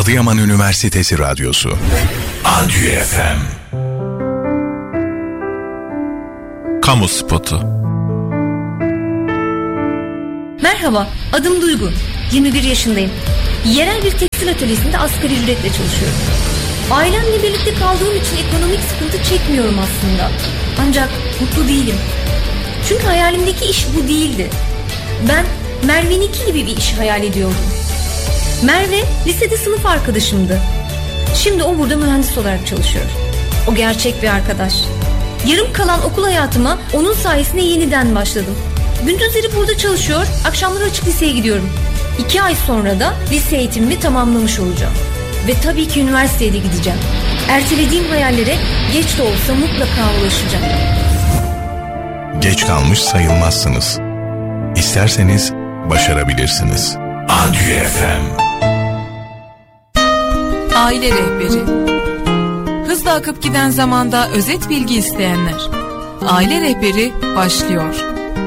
Adıyaman Üniversitesi Radyosu Adü FM. Kamu spotu. Merhaba, adım Duygu. 21 yaşındayım. Yerel bir tekstil atölyesinde asgari ücretle çalışıyorum. Ailemle birlikte kaldığım için ekonomik sıkıntı çekmiyorum aslında. Ancak mutlu değilim. Çünkü hayalimdeki iş bu değildi. Ben Merve'ninki gibi bir iş hayal ediyordum. Merve lisede sınıf arkadaşımdı. Şimdi o burada mühendis olarak çalışıyor. O gerçek bir arkadaş. Yarım kalan okul hayatıma onun sayesinde yeniden başladım. Gündüzleri burada çalışıyor, akşamları açık liseye gidiyorum. 2 ay sonra da lise eğitimimi tamamlamış olacağım. Ve tabii ki üniversiteye de gideceğim. Ertelediğim hayallere geç de olsa mutlaka ulaşacağım. Geç kalmış sayılmazsınız. İsterseniz başarabilirsiniz. Adü FM. Aile rehberi. Hızla akıp giden zamanda özet bilgi isteyenler. Aile rehberi başlıyor.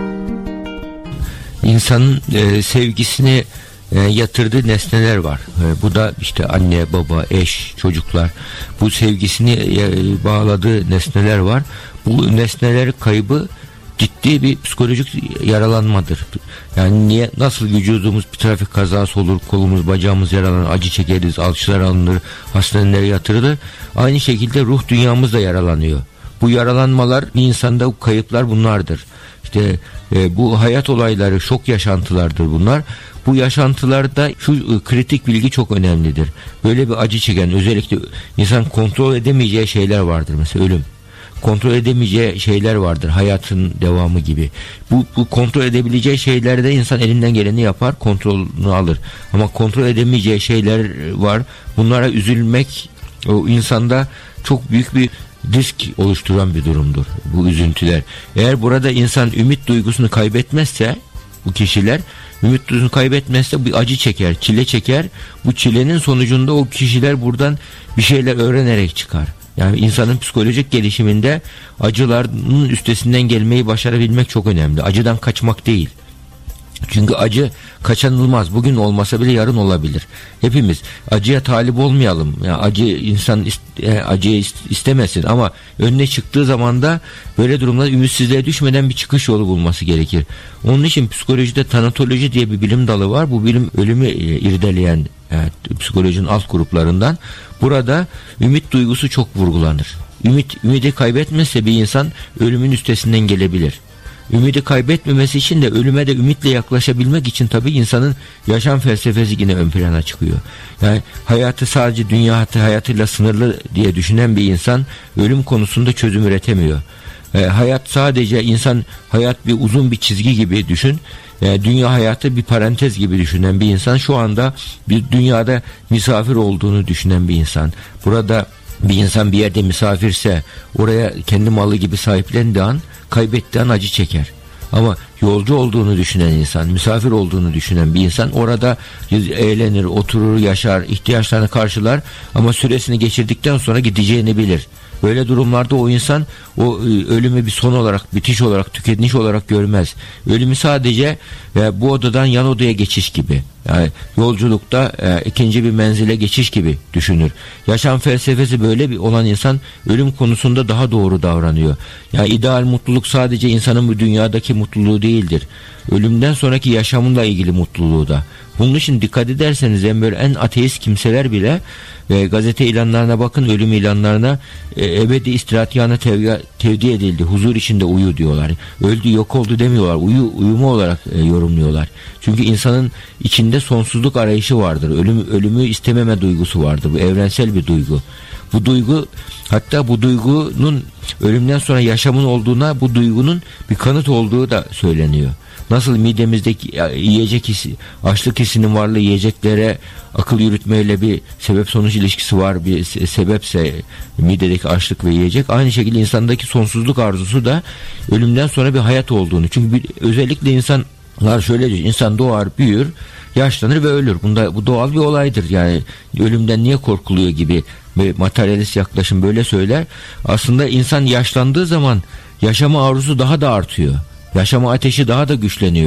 İnsanın sevgisini yatırdığı nesneler var. Bu da işte anne, baba, eş, çocuklar. Bu sevgisini bağladığı nesneler var. Bu nesneler kaybı ciddi bir psikolojik yaralanmadır. Yani niye, nasıl vücudumuz bir trafik kazası olur, kolumuz, bacağımız yaralanır, acı çekeriz, alçılar alınır, hastanelere yatırılır. Aynı şekilde ruh dünyamız da yaralanıyor. Bu yaralanmalar, bir insanda kayıplar bunlardır. İşte bu hayat olayları, şok yaşantılardır bunlar. Bu yaşantılarda şu kritik bilgi çok önemlidir. Böyle bir acı çeken, özellikle insan kontrol edemeyeceği şeyler vardır. Mesela ölüm. Kontrol edemeyeceği şeyler vardır, hayatın devamı gibi. Bu kontrol edebileceği şeylerde insan elinden geleni yapar, kontrolünü alır. Ama kontrol edemeyeceği şeyler var. Bunlara üzülmek o insanda çok büyük bir risk oluşturan bir durumdur bu üzüntüler. Eğer burada insan ümit duygusunu kaybetmezse, bu kişiler ümit duygusunu kaybetmezse bir acı çeker, çile çeker. Bu çilenin sonucunda o kişiler buradan bir şeyler öğrenerek çıkar. Yani insanın psikolojik gelişiminde acıların üstesinden gelmeyi başarabilmek çok önemli. Acıdan kaçmak değil. Çünkü acı kaçınılmaz. Bugün olmasa bile yarın olabilir. Hepimiz acıya talip olmayalım. Yani acı, insan acıyı istemesin ama önüne çıktığı zaman da böyle durumda ümitsizliğe düşmeden bir çıkış yolu bulması gerekir. Onun için psikolojide tanatoloji diye bir bilim dalı var. Bu bilim ölümü irdeleyen psikolojinin alt gruplarından. Burada ümit duygusu çok vurgulanır. Ümidi kaybetmezse bir insan ölümün üstesinden gelebilir. Ümidi kaybetmemesi için de ölüme de ümitle yaklaşabilmek için tabii insanın yaşam felsefesi yine ön plana çıkıyor. Yani hayatı sadece dünya hayatıyla sınırlı diye düşünen bir insan ölüm konusunda çözüm üretemiyor. Hayat sadece hayat bir uzun bir çizgi gibi düşün. Dünya hayatı bir parantez gibi düşünen bir insan şu anda bir dünyada misafir olduğunu düşünen bir insan. Burada bir insan bir yerde misafirse oraya kendi malı gibi sahiplendiği an, kaybettiği an acı çeker. Ama yolcu olduğunu düşünen insan, misafir olduğunu düşünen bir insan orada eğlenir, oturur, yaşar, ihtiyaçlarını karşılar ama süresini geçirdikten sonra gideceğini bilir. Böyle durumlarda o insan o ölümü bir son olarak, bitiş olarak, tüketiş olarak görmez. Ölümü sadece bu odadan yan odaya geçiş gibi. Yani yolculukta ikinci bir menzile geçiş gibi düşünür. Yaşam felsefesi böyle bir olan insan ölüm konusunda daha doğru davranıyor. Yani ideal mutluluk sadece insanın bu dünyadaki mutluluğu değildir. Ölümden sonraki yaşamınla ilgili mutluluğu da. Bunun için dikkat ederseniz en ateist kimseler bile gazete ilanlarına bakın, ölüm ilanlarına ebedi istirahatgahına tevdi edildi, huzur içinde uyu diyorlar. Öldü, yok oldu demiyorlar, uyumu olarak yorumluyorlar. Çünkü insanın içinde sonsuzluk arayışı vardır. Ölümü istememe duygusu vardır. Bu evrensel bir duygu. Bu duygu, hatta bu duygunun ölümden sonra yaşamın olduğuna, bu duygunun bir kanıt olduğu da söyleniyor. Nasıl midemizdeki yiyecek hissi, açlık hissinin varlığı yiyeceklere akıl yürütmeyle bir sebep sonuç ilişkisi var, bir sebepse midedeki açlık ve yiyecek, aynı şekilde insandaki sonsuzluk arzusu da ölümden sonra bir hayat olduğunu. Çünkü özellikle insanlar şöyle diyor: insan doğar, büyür, yaşlanır ve ölür. Bu doğal bir olaydır. Yani ölümden niye korkuluyor gibi materyalist yaklaşım böyle söyler. Aslında insan yaşlandığı zaman yaşama arzusu daha da artıyor. Yaşama ateşi daha da güçleniyor.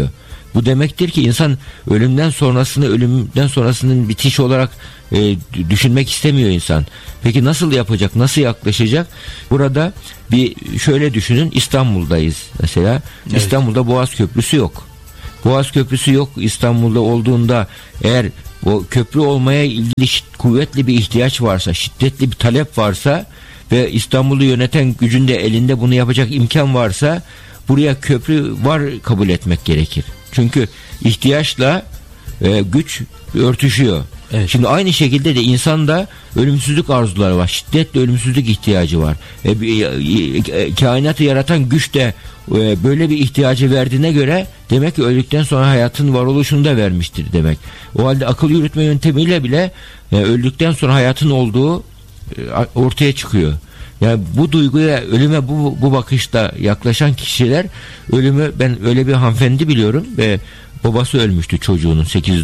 Bu demektir ki insan ölümden sonrasının bitiş olarak düşünmek istemiyor insan. Peki nasıl yapacak? Nasıl yaklaşacak? Burada bir şöyle düşünün, İstanbul'dayız mesela. Evet. İstanbul'da Boğaz Köprüsü yok. Boğaz Köprüsü yok İstanbul'da olduğunda, eğer o köprü olmaya ilgili kuvvetli bir ihtiyaç varsa, şiddetli bir talep varsa ve İstanbul'u yöneten gücün de elinde bunu yapacak imkan varsa, buraya köprü var kabul etmek gerekir. Çünkü ihtiyaçla güç örtüşüyor. Evet. Şimdi aynı şekilde de insanda ölümsüzlük arzuları var. Şiddetli ölümsüzlük ihtiyacı var. Kainatı yaratan güç de böyle bir ihtiyacı verdiğine göre demek ki öldükten sonra hayatın varoluşunu da vermiştir demek. O halde akıl yürütme yöntemiyle bile öldükten sonra hayatın olduğu ortaya çıkıyor. Yani bu duyguya, ölüme bu bakışta yaklaşan kişiler, ölümü, ben öyle bir hanımefendi biliyorum ve babası ölmüştü çocuğunun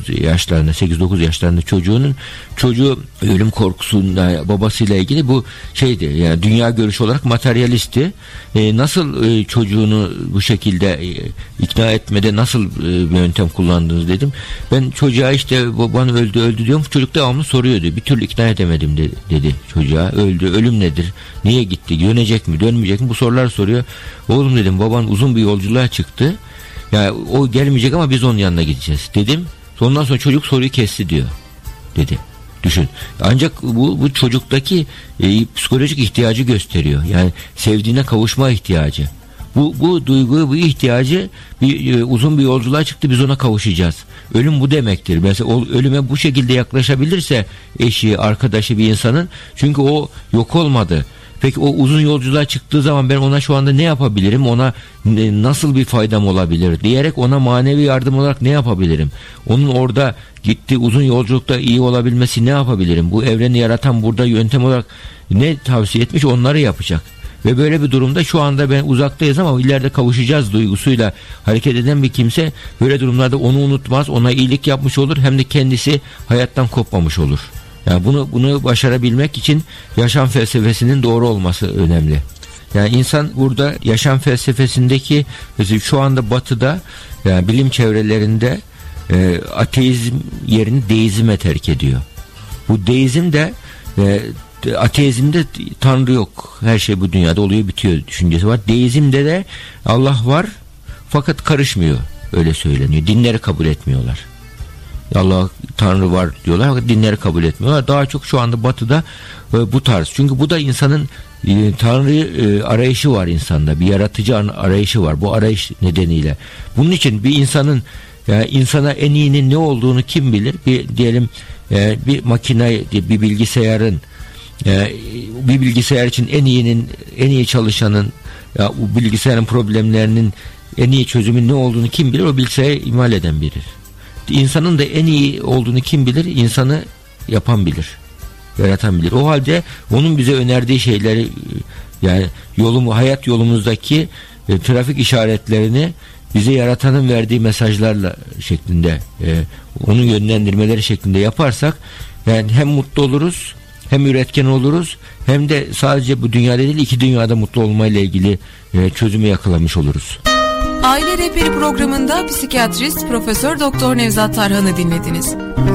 8-9 yaşlarında çocuğu ölüm korkusunda babasıyla ilgili bu şeydi, yani dünya görüşü olarak materyalistti. Nasıl çocuğunu bu şekilde ikna etmede nasıl bir yöntem kullandınız dedim. Ben çocuğa işte baban öldü diyorum. Çocuk devamlı soruyordu. Bir türlü ikna edemedim dedi çocuğa. Öldü, ölüm nedir? Niye gitti? Dönecek mi? Dönmeyecek mi? Bu sorular soruyor. Oğlum dedim, baban uzun bir yolculuğa çıktı. Ya o gelmeyecek ama biz onun yanına gideceğiz dedim. Ondan sonra çocuk soruyu kesti diyor. Dedi. Düşün. Ancak bu çocuktaki psikolojik ihtiyacı gösteriyor. Yani sevdiğine kavuşma ihtiyacı. Bu duyguyu, bu ihtiyacı, uzun bir yolculuğa çıktı, biz ona kavuşacağız. Ölüm bu demektir. Mesela ölüme bu şekilde yaklaşabilirse eşi, arkadaşı bir insanın, çünkü o yok olmadı. Peki o uzun yolculuğa çıktığı zaman ben ona şu anda ne yapabilirim? Ona nasıl bir faydam olabilir? Diyerek ona manevi yardım olarak ne yapabilirim? Onun orada gitti uzun yolculukta iyi olabilmesi ne yapabilirim? Bu evreni yaratan burada yöntem olarak ne tavsiye etmiş, onları yapacak. Ve böyle bir durumda şu anda ben uzaktayız ama ileride kavuşacağız duygusuyla hareket eden bir kimse böyle durumlarda onu unutmaz, ona iyilik yapmış olur, hem de kendisi hayattan kopmamış olur. Yani bunu başarabilmek için yaşam felsefesinin doğru olması önemli. Yani insan burada yaşam felsefesindeki, mesela şu anda Batı'da, yani bilim çevrelerinde ateizm yerini deizme terk ediyor. Bu deizm de ateizmde Tanrı yok, her şey bu dünyada oluyor bitiyor düşüncesi var. Deizmde de Allah var fakat karışmıyor, öyle söyleniyor. Dinleri kabul etmiyorlar. Allah, Tanrı var diyorlar ama dinleri kabul etmiyorlar. Daha çok şu anda Batı'da bu tarz. Çünkü bu da insanın Tanrı arayışı var insanda. Bir yaratıcı arayışı var. Bu arayış nedeniyle. Bunun için bir insanın, yani insana en iyinin ne olduğunu kim bilir? Diyelim bir makine, bir bilgisayarın, bir bilgisayar için en iyi çalışanın, bu bilgisayarın problemlerinin en iyi çözümün ne olduğunu kim bilir? O bilgisayarı imal eden bilir. İnsanın da en iyi olduğunu kim bilir? İnsanı yapan bilir, yaratan bilir. O halde onun bize önerdiği şeyleri, yani hayat yolumuzdaki trafik işaretlerini bize yaratanın verdiği mesajlarla şeklinde, onun yönlendirmeleri şeklinde yaparsak, yani hem mutlu oluruz, hem üretken oluruz, hem de sadece bu dünyada değil, iki dünyada mutlu olmayla ilgili çözümü yakalamış oluruz. Aile Rehberi programında psikiyatrist Profesör Doktor Nevzat Tarhan'ı dinlediniz.